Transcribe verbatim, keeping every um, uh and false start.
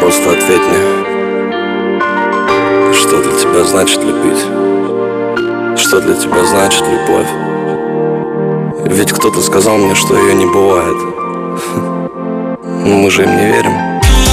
Просто ответь мне, что для тебя значит любить? Что для тебя значит любовь? Ведь кто-то сказал мне, что ее не бывает. Но мы же им не верим.